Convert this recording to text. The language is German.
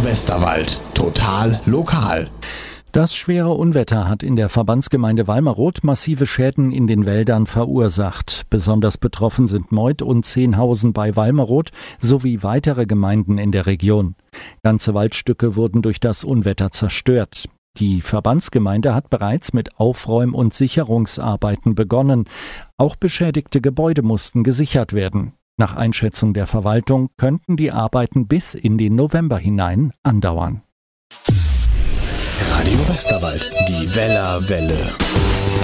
Westerwald. Total lokal. Das schwere Unwetter hat in der Verbandsgemeinde Walmeroth massive Schäden in den Wäldern verursacht. Besonders betroffen sind Meuth und Zehnhausen bei Walmeroth sowie weitere Gemeinden in der Region. Ganze Waldstücke wurden durch das Unwetter zerstört. Die Verbandsgemeinde hat bereits mit Aufräum- und Sicherungsarbeiten begonnen. Auch beschädigte Gebäude mussten gesichert werden. Nach Einschätzung der Verwaltung könnten die Arbeiten bis in den November hinein andauern. Radio Westerwald, die Weller Welle.